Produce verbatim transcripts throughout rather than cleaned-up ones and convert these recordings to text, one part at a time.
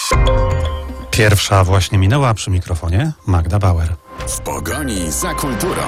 Pierwsza właśnie minęła, przy mikrofonie Magda Bauer. W pogoni za kulturą.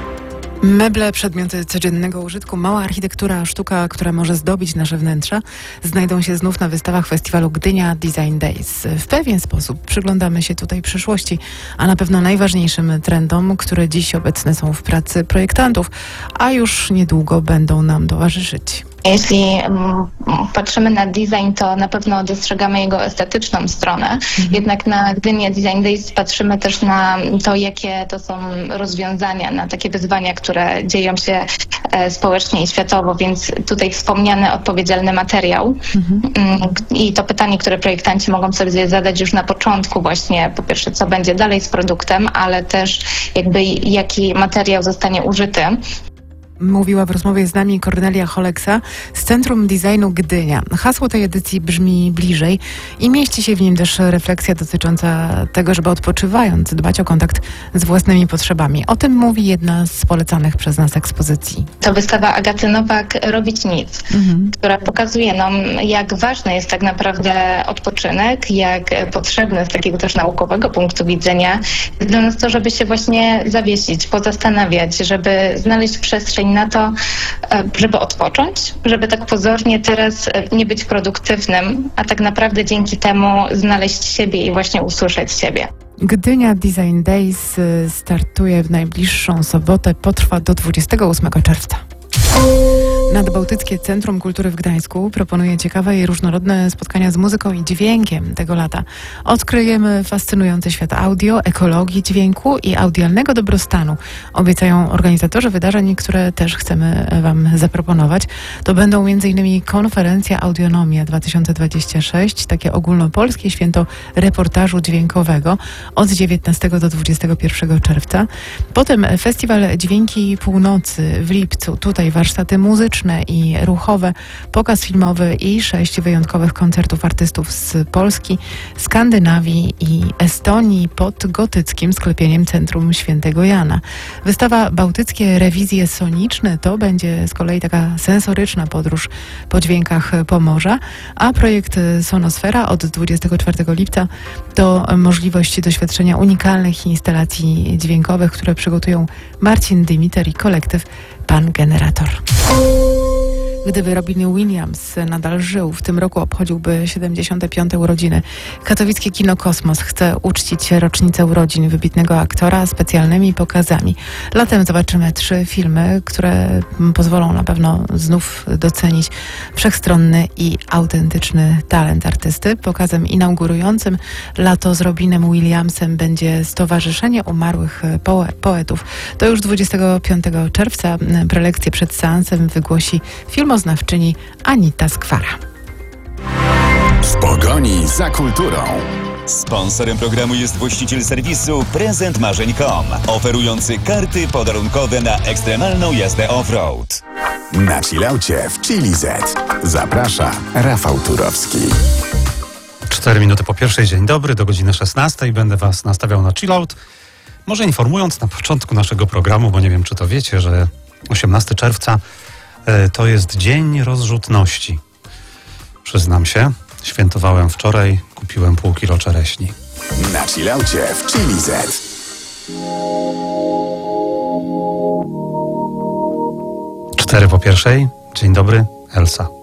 Meble, przedmioty codziennego użytku, mała architektura, sztuka, która może zdobić nasze wnętrza, znajdą się znów na wystawach festiwalu Gdynia Design Days. W pewien sposób przyglądamy się tutaj przyszłości, a na pewno najważniejszym trendom, które dziś obecne są w pracy projektantów, a już niedługo będą nam towarzyszyć. Jeśli um, patrzymy na design, to na pewno dostrzegamy jego estetyczną stronę. Mhm. Jednak na Gdynia Design Days patrzymy też na to, jakie to są rozwiązania, na takie wyzwania, które dzieją się e, społecznie i światowo, więc tutaj wspomniany odpowiedzialny materiał. Mhm. I to pytanie, które projektanci mogą sobie zadać już na początku właśnie, po pierwsze, co będzie dalej z produktem, ale też jakby jaki materiał zostanie użyty. Mówiła w rozmowie z nami Kornelia Holeksa z Centrum Designu Gdynia. Hasło tej edycji brzmi bliżej i mieści się w nim też refleksja dotycząca tego, żeby odpoczywając dbać o kontakt z własnymi potrzebami. O tym mówi jedna z polecanych przez nas ekspozycji. To wystawa Agaty Nowak Robić nic, mhm. która pokazuje nam, jak ważny jest tak naprawdę odpoczynek, jak potrzebny z takiego też naukowego punktu widzenia jest dla nas to, żeby się właśnie zawiesić, pozastanawiać, żeby znaleźć przestrzeń na to, żeby odpocząć, żeby tak pozornie teraz nie być produktywnym, a tak naprawdę dzięki temu znaleźć siebie i właśnie usłyszeć siebie. Gdynia Design Days startuje w najbliższą sobotę, potrwa do dwudziestego ósmego czerwca. Nadbałtyckie Centrum Kultury w Gdańsku proponuje ciekawe i różnorodne spotkania z muzyką i dźwiękiem tego lata. Odkryjemy fascynujący świat audio, ekologii dźwięku i audialnego dobrostanu. Obiecają organizatorzy wydarzeń, które też chcemy Wam zaproponować. To będą między innymi konferencja Audionomia dwa tysiące dwadzieścia sześć, takie ogólnopolskie święto reportażu dźwiękowego od dziewiętnastego do dwudziestego pierwszego czerwca. Potem Festiwal Dźwięki Północy w lipcu. Tutaj warsztaty muzyczne i ruchowe, pokaz filmowy i sześć wyjątkowych koncertów artystów z Polski, Skandynawii i Estonii pod gotyckim sklepieniem Centrum Świętego Jana. Wystawa Bałtyckie Rewizje Soniczne to będzie z kolei taka sensoryczna podróż po dźwiękach Pomorza, a projekt Sonosfera od dwudziestego czwartego lipca to możliwość doświadczenia unikalnych instalacji dźwiękowych, które przygotują Marcin Dymiter i kolektyw Pan Generator. Gdyby Robin Williams nadal żył, w tym roku obchodziłby siedemdziesiąte piąte urodziny. Katowickie Kino Kosmos chce uczcić rocznicę urodzin wybitnego aktora specjalnymi pokazami. Latem zobaczymy trzy filmy, które pozwolą na pewno znów docenić wszechstronny i autentyczny talent artysty. Pokazem inaugurującym lato z Robinem Williamsem będzie Stowarzyszenie Umarłych Poe- Poetów. To już dwudziestego piątego czerwca prelekcję przed seansem wygłosi filmoznawczyni Anita Skwara. W pogoni za kulturą. Sponsorem programu jest właściciel serwisu prezent marzeń kropka com, oferujący karty podarunkowe na ekstremalną jazdę off-road. Na chillaucie w Chili Z. Zaprasza Rafał Turowski. Cztery minuty po pierwszej, dzień dobry, do godziny szesnastej będę Was nastawiał na chillout. Może informując na początku naszego programu, bo nie wiem, czy to wiecie, że osiemnastego czerwca e, to jest Dzień Rozrzutności. Przyznam się, świętowałem wczoraj, kupiłem pół kilo czereśni. Na chillaucie w Chili Z. Cztery po pierwszej, dzień dobry, Elsa.